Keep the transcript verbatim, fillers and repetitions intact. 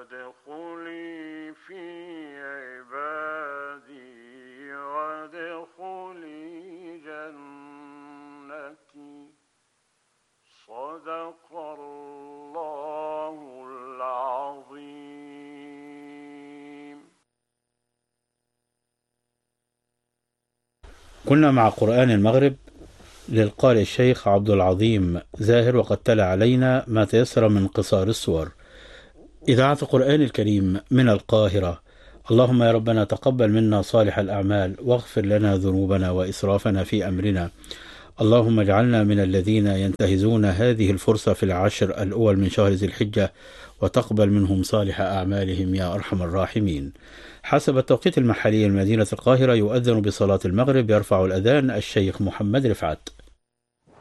وادخلي في عبادي وادخلي جنتي. صدق الله العظيم. كنا مع قرآن المغرب للقارئ الشيخ عبد العظيم زاهر، وقد تلا علينا ما تيسر من قصار السور. إذاعة القرآن الكريم من القاهرة. اللهم يا ربنا تقبل منا صالح الأعمال، واغفر لنا ذنوبنا وإسرافنا في أمرنا. اللهم اجعلنا من الذين ينتهزون هذه الفرصة في العشر الأول من شهر ذي الحجة، وتقبل منهم صالح أعمالهم يا أرحم الراحمين. حسب التوقيت المحلي لمدينة القاهرة، يؤذن بصلاة المغرب، يرفع الأذان الشيخ محمد رفعت.